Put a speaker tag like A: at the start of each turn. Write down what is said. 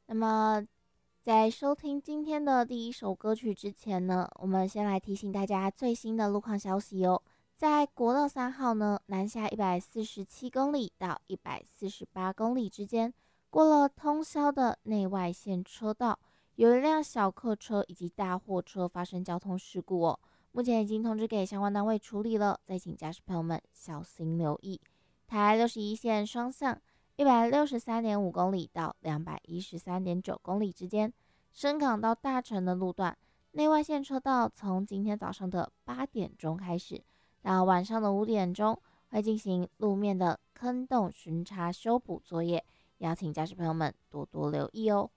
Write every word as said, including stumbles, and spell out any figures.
A: 那么，在收听今天的第一首歌曲之前呢，我们先来提醒大家最新的路况消息哦。在国道三号呢，南下一百四十七公里到一百四十八公里之间，过了通宵的内外线车道，有一辆小客车以及大货车发生交通事故哦。目前已经通知给相关单位处理了，再请驾驶朋友们小心留意。台六十一线双向一百六十三点五公里到两百一十三点九公里之间，深港到大城的路段，内外线车道从今天早上的八点钟开始，到晚上的五点钟会进行路面的坑洞巡查修补作业，邀请驾驶朋友们多多留意哦。